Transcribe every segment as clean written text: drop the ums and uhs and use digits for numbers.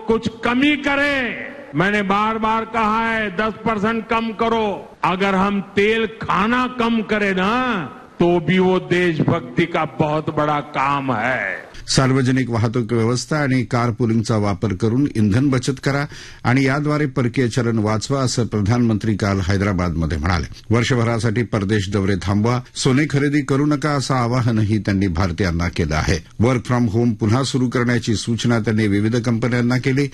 कुछ कमी करे। मैंने बार बार कहा है 10% कम करो। अगर हम तेल खाना कम करें ना तो भी वो देशभक्ति का बहुत बड़ा काम है। सार्वजनिक वाहतूक व्यवस्था आणि कारपुलिंगचा वापर करून इंधन बचत करा आणि याद्वारे परकीय चलन वाचवा असं प्रधानमंत्री काल हैदराबादमध्ये म्हणाले। वर्षभरासाठी परदेश दौरे थांबवा, सोने खरेदी करू नका असं आवाहनही त्यांनी भारतीयांना केलं आहे। वर्क फ्रॉम होम पुन्हा सुरू करण्याची सूचना त्यांनी विविध कंपन्यांना केली।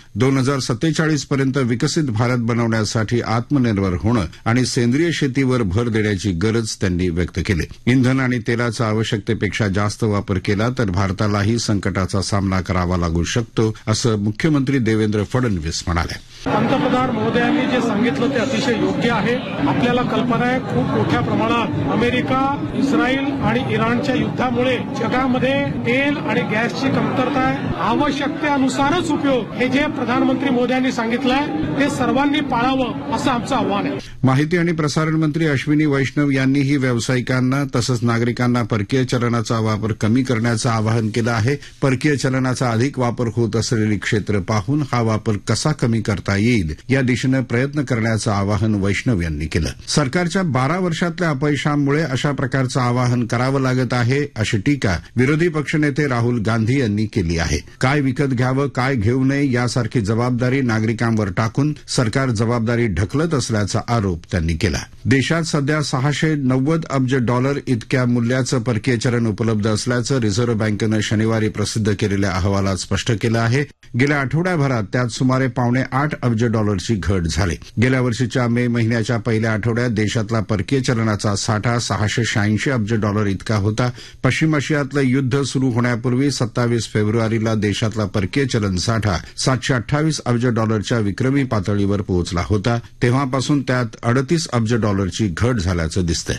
2047 पर्यंत विकसित भारत बनवण्यासाठी आत्मनिर्भर होणं आणि सेंद्रिय शेतीवर भर देण्याची गरज त्यांनी व्यक्त केली। इंधन आणि तेलाचा आवश्यकतेपेक्षा जास्त वापर केला तर भारतालाही संकटाचा सामना करावा लागू शकतो असं मुख्यमंत्री देवेंद्र फडणवीस म्हणाले। पंतप्रधान महोदयांनी जे सांगितलं ते अतिशय योग्य आहे। आपल्याला कल्पना आहे खूप मोठ्या प्रमाणात अमेरिका, इस्रायल आणि इराणच्या युद्धामुळे जगामध्ये तेल आणि गॅसची कमतरता आहे। आवश्यकतेनुसारच उपयोग हे जे प्रधानमंत्री मोदयांनी सांगितलंय ते सर्वांनी पाळावं असं आमचं आव्हान आहे। माहिती आणि प्रसारण मंत्री अश्विनी वैष्णव यांनीही व्यावसायिकांना तसंच नागरिकांना परकीय चलनाचा वापर कमी करण्याचं आवाहन केलं आहे। परकीय चलनाचा अधिक वापर होत असलेली क्षेत्र पाहून हा वापर कसा कमी करता येईल या दिशेनं प्रयत्न करण्याचं आवाहन वैष्णव यांनी केलं। सरकारच्या 12 वर्षातल्या अपयशामुळे अशा प्रकारचं आवाहन करावं लागत आहे अशी टीका विरोधी पक्षनेते राहुल गांधी यांनी केली आहे। काय विकत घ्यावं, काय घेऊ नये यासारखी जबाबदारी नागरिकांवर टाकून सरकार जबाबदारी ढकलत असल्याचा आरोप त्यांनी केला। देशात सध्या $690 अब्ज इतक्या मूल्याचं परकीय चलन उपलब्ध असल्याचं रिझर्व्ह बँकेनं शनिवारी प्रसिद्ध केलेल्या अहवालात स्पष्ट केलं आहे। गेल्या आठवड्याभरात त्यात सुमारे $8.25 अब्ज घट झाली। गेल्या वर्षीच्या मे महिन्याच्या पहिल्या आठवड्यात देशातला परकीय चलनाचा साठा $686 अब्ज इतका होता। पश्चिम आशियातलं युद्ध सुरू होण्यापूर्वी 27 फेब्रुवारीला देशातला परकीय चलन साठा $728 अब्ज विक्रमी पातळीवर पोहोचला होता। तेव्हापासून त्यात $38 अब्ज घट झाल्याचं दिसतंय।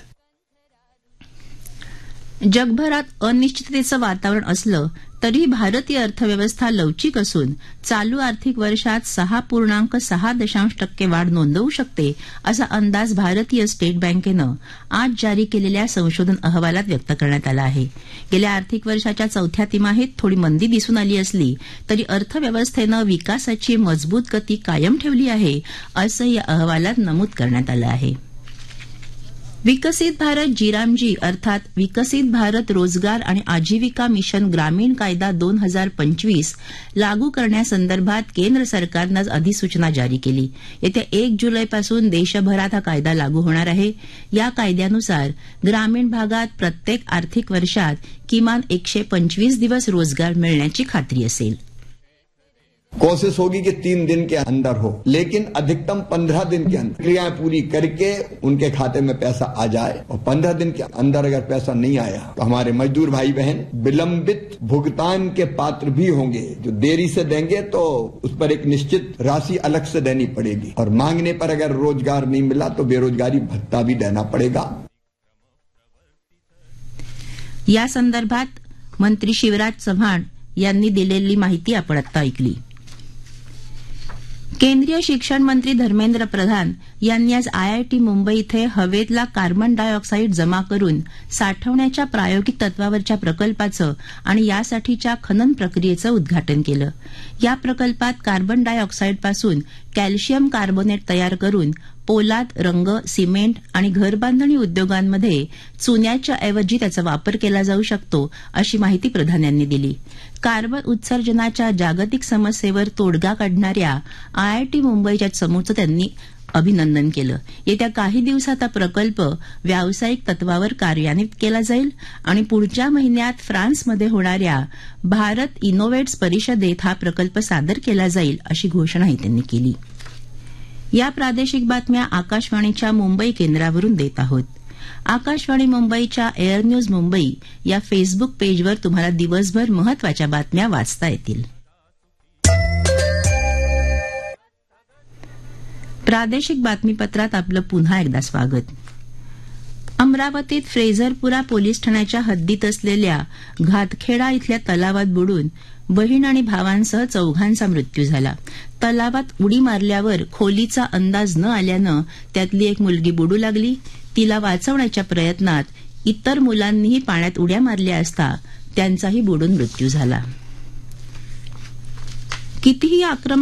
जगभरात अनिश्चिततेचं वातावरण असलं तरी भारतीय अर्थव्यवस्था लवचिक असून चालू आर्थिक वर्षात 6.6% वाढ नोंदवू शकते असा अंदाज भारतीय स्टेट बँकेनं आज जारी केलेल्या संशोधन अहवालात व्यक्त करण्यात आला आहे। गेल्या आर्थिक वर्षाच्या चौथ्या तिमाहीत थोडी मंदी दिसून आली असली तरी अर्थव्यवस्थेनं विकासाची मजबूत गती कायम ठेवली आहे असं या अहवालात नमूद करण्यात आलं आहे। विकसित भारत जीरामजी अर्थात विकसित भारत रोजगार आणि आजीविका मिशन ग्रामीण कायदा 2025 लागू करण्यासंदर्भात केंद्र सरकारनं अधिसूचना जारी केली। येत्या 1 जुलैपासून देशभरात हा कायदा लागू होणार आहे। या कायद्यानुसार ग्रामीण भागात प्रत्येक आर्थिक वर्षात किमान 125 दिवस रोजगार मिळण्याची खात्री असेल। कोशिश होगी कि 3 दिन के अंदर हो, लेकिन अधिकतम 15 दिन के अंदर क्रियाएं पूरी करके उनके खाते में पैसा आ जाए। और 15 दिन के अंदर अगर पैसा नहीं आया तो हमारे मजदूर भाई बहन विलंबित भुगतान के पात्र भी होंगे। जो देरी से देंगे तो उस पर एक निश्चित राशि अलग से देनी पड़ेगी और मांगने पर अगर रोजगार नहीं मिला तो बेरोजगारी भत्ता भी देना पड़ेगा। या संदर्भात मंत्री शिवराज चव्हाण यांनी दिलेली माहिती आपण आता ऐकली। केंद्रीय शिक्षण मंत्री धर्मेंद्र प्रधान यांनी आज आयआयटी मुंबई इथे हवेतला कार्बन डायऑक्साईड जमा करून साठवण्याच्या प्रायोगिक तत्वावरच्या प्रकल्पाचं आणि यासाठीच्या खनन प्रक्रियेचं उद्घाटन केलं। या प्रकल्पात कार्बन डायऑक्साईडपासून कॅल्शियम कार्बोनेट तयार करून पोलाद, रंग, सिमेंट आणि घरबांधणी उद्योगांमध्ये चुन्याच्या ऐवजी त्याचा वापर केला जाऊ शकतो अशी माहिती प्रधान यांनी दिली। कार्बन उत्सर्जनाच्या जागतिक समस्येवर तोडगा काढणाऱ्या आयआयटी मुंबईच्या चमूचं त्यांनी अभिनंदन केलं। येत्या काही दिवसात हा प्रकल्प व्यावसायिक तत्वावर कार्यान्वित केला जाईल आणि पुढच्या महिन्यात फ्रान्समध्ये होणाऱ्या भारत इनोव्हेट्स परिषदेत हा प्रकल्प सादर केला जाईल अशी घोषणाही त्यांनी केली। या प्रादेशिक बातम्या आकाशवाणीच्या मुंबई केंद्रावरून देत आहोत। आकाशवाणी मुंबईच्या एअर न्यूज मुंबई या फेसबुक पेजवर तुम्हाला दिवसभर महत्वाच्या बातम्या वाचता येतील। प्रादेशिक बातमीपत्रात आपलं पुन्हा एकदा स्वागत। अमरावतीत फ्रेझरपुरा पोलीस ठाण्याच्या हद्दीत असलेल्या घातखेडा इथल्या तलावात बुडून बहीण आणि भावांसह 4घांचा मृत्यू झाला। तलावात उडी मारल्यावर खोलीचा अंदाज न आल्यानं त्यातली एक मुलगी बुडू लागली। तिला वाचवण्याच्या प्रयत्नात इतर मुलांनीही पाण्यात उड्या मारल्या असता त्यांचाही बुडून मृत्यू झाला। कितीही आक्रमक